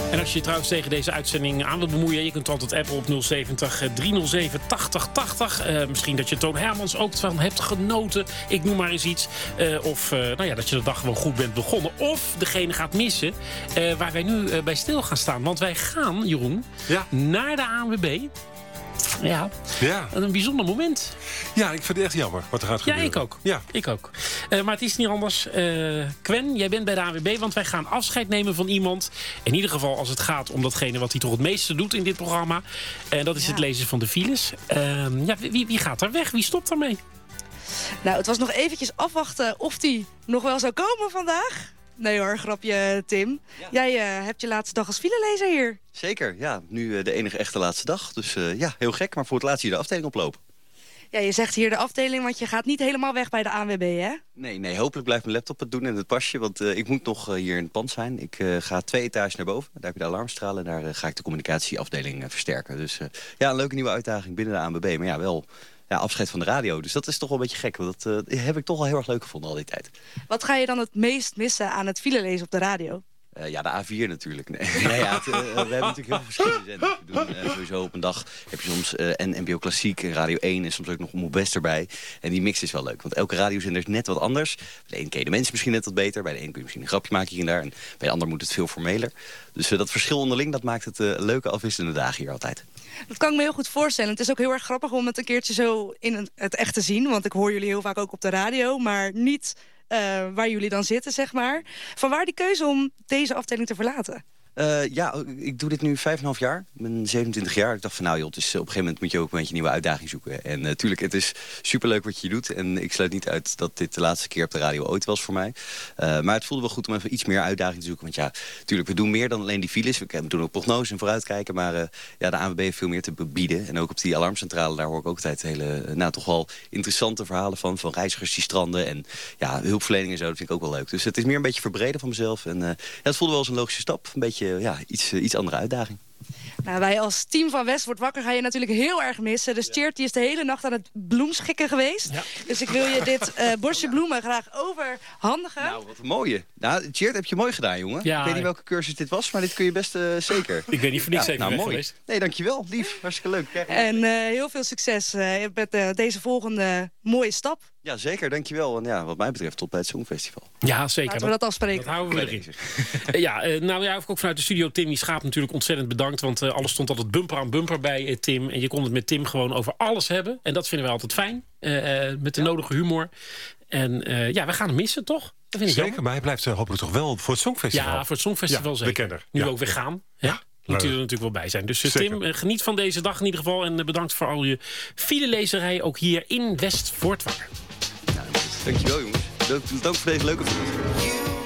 En als je je trouwens tegen deze uitzending aan wilt bemoeien... je kunt altijd appen op 070 307 8080. Misschien dat je Toon Hermans ook van hebt genoten. Ik noem maar eens iets. Of dat je de dag gewoon goed bent begonnen. Of degene gaat missen waar wij nu bij stil gaan staan. Want wij gaan, Jeroen, naar de ANWB. Ja, een bijzonder moment. Ja, ik vind het echt jammer wat er gaat gebeuren. Ik ook. Maar het is niet anders. Quen, jij bent bij de ANWB, want wij gaan afscheid nemen van iemand. In ieder geval als het gaat om datgene wat hij toch het meeste doet in dit programma. En dat is het lezen van de files. Wie gaat er weg? Wie stopt ermee? Nou, het was nog eventjes afwachten of die nog wel zou komen vandaag. Nee hoor, grapje Tim. Ja. Jij hebt je laatste dag als filelezer hier. Zeker, ja. Nu de enige echte laatste dag. Dus heel gek, maar voor het laatst hier de afdeling oplopen. Ja, je zegt hier de afdeling, want je gaat niet helemaal weg bij de ANWB, hè? Nee, hopelijk blijft mijn laptop het doen en het pasje. Want ik moet nog hier in het pand zijn. Ik ga 2 etages naar boven. Daar heb je de alarmstralen. Daar ga ik de communicatieafdeling versterken. Dus een leuke nieuwe uitdaging binnen de ANWB. Maar ja, wel... Ja, afscheid van de radio. Dus dat is toch wel een beetje gek. Want dat heb ik toch wel heel erg leuk gevonden al die tijd. Wat ga je dan het meest missen aan het filelezen op de radio? De A4 natuurlijk. We hebben natuurlijk heel veel verschillende zenders. We doen sowieso op een dag heb je soms en NPO Klassiek en Radio 1 en soms ook nog Omroep West erbij. En die mix is wel leuk, want elke radiozender is net wat anders. Bij de een ken je de mensen misschien net wat beter. Bij de een kun je misschien een grapje maken hier en daar. En bij de ander moet het veel formeler. Dus dat verschil onderling, dat maakt het leuke afwisselende dagen hier altijd. Dat kan ik me heel goed voorstellen. Het is ook heel erg grappig om het een keertje zo in het echt te zien. Want ik hoor jullie heel vaak ook op de radio, maar niet waar jullie dan zitten, zeg maar. Vanwaar die keuze om deze afdeling te verlaten? Ik doe dit nu 5,5 jaar. Ik ben 27 jaar. Ik dacht van het is, op een gegeven moment moet je ook een beetje een nieuwe uitdaging zoeken. En natuurlijk, het is superleuk wat je doet. En ik sluit niet uit dat dit de laatste keer op de radio ooit was voor mij. Maar het voelde wel goed om even iets meer uitdaging te zoeken. Want ja, natuurlijk, we doen meer dan alleen die files. We doen ook prognoses en vooruitkijken. Maar de ANWB heeft veel meer te bieden. En ook op die alarmcentrale, daar hoor ik ook altijd hele, toch wel interessante verhalen van. Van reizigers die stranden en hulpverlening en zo. Dat vind ik ook wel leuk. Dus het is meer een beetje verbreden van mezelf. En het voelde wel als een logische stap. Een beetje iets andere uitdaging. Nou, wij als team van West Wordt Wakker ga je natuurlijk heel erg missen. Dus Tjeerd die is de hele nacht aan het bloemschikken geweest. Ja. Dus ik wil je dit bosje bloemen graag overhandigen. Nou, wat een mooie. Nou, Tjeerd, heb je mooi gedaan, jongen. Ja, ik weet niet welke cursus dit was, maar dit kun je best zeker. Ik weet niet voor niks even weg geweest. Nee, dankjewel. Lief. Hartstikke leuk. En heel veel succes met deze volgende mooie stap. Ja, zeker. Dankjewel. En wat mij betreft tot bij het Songfestival. Ja, zeker. Laten we dat afspreken. Dat houden we erin. Ook vanuit de studio Tim Schaap natuurlijk ontzettend bedankt. Want alles stond altijd bumper aan bumper bij Tim. En je kon het met Tim gewoon over alles hebben. En dat vinden wij altijd fijn. Met de nodige humor. En we gaan hem missen, toch? Dat vind ik zeker, jammer. maar hij blijft hopelijk toch wel voor het Songfestival. Ja, voor het Songfestival zeker. De kenner. Nu we ook weer gaan. Ja. Moet u er natuurlijk wel bij zijn. Dus Tim, geniet van deze dag in ieder geval. En bedankt voor al je filelezerij ook hier in West Wordt Wakker. Ja, dankjewel jongens. Bedankt voor deze leuke film.